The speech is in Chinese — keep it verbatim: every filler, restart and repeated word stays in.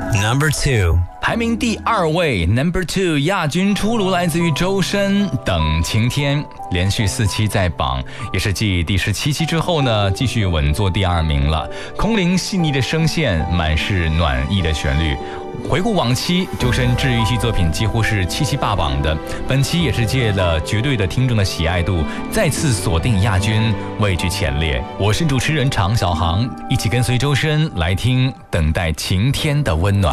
Number two， 排名第二位 Number two 亚军出炉，来自于周深《等晴天》，连续四期在榜，也是继第十七期之后呢，继续稳坐第二名了。空灵细腻的声线，满是暖意的旋律。回顾往期，周深治愈系作品几乎是七期霸榜的，本期也是借了绝对的听众的喜爱度，再次锁定亚军，位居前列。我是主持人常小航，一起跟随周深来听《等待晴天的温暖》。